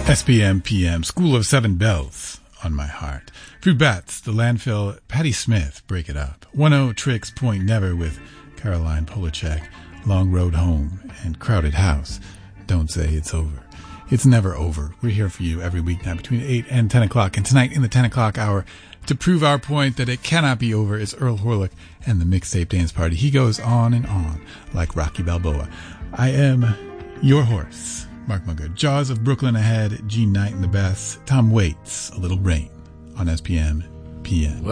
SPM PM, School of Seven Bells on my heart. Fruit Bats, The Landfill, Patti Smith, Break It Up. 10 Tricks, Point Never with Caroline Polachek, Long Road Home, and Crowded House. Don't say it's over. It's never over. We're here for you every weeknight between 8 and 10 o'clock. And tonight in the 10 o'clock hour, to prove our point that it cannot be over, is Earl Horlick and the Mixtape Dance Party. He goes on and on like Rocky Balboa. I am your horse, Mark Mugood. Jaws of Brooklyn ahead, Gene Knight and the Best, Tom Waits, A Little Rain on SPM PM.